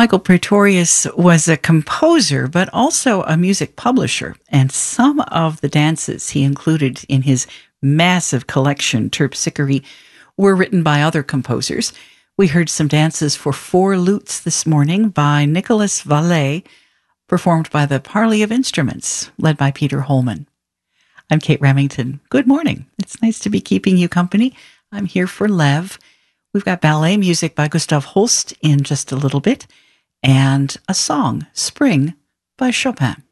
Michael Pretorius was a composer, but also a music publisher, and some of the dances he included in his massive collection, Terpsichore, were written by other composers. We heard some dances for four lutes this morning by Nicolas Vallet, performed by the Parley of Instruments, led by Peter Holman. I'm Kate Remington. Good morning. It's nice to be keeping you company. I'm here for Lev. We've got ballet music by Gustav Holst in just a little bit, and a song, Spring, by Chopin.